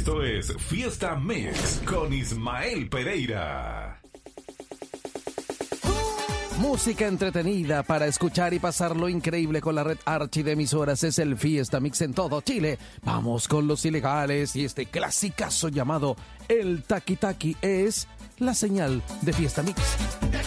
Esto es Fiesta Mix con Ismael Pereira. Música entretenida para escuchar y pasarlo increíble con la red Archi de emisoras. Es el Fiesta Mix en todo Chile. Vamos con los ilegales y este clasicazo llamado El Taqui Taqui es la señal de Fiesta Mix.